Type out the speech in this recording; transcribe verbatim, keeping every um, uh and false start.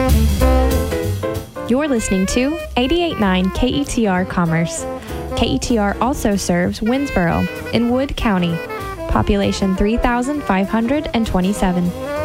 You're listening to eighty-eight point nine K E T R Commerce. K E T R also serves Winnsboro in Wood County, population three thousand five hundred twenty-seven.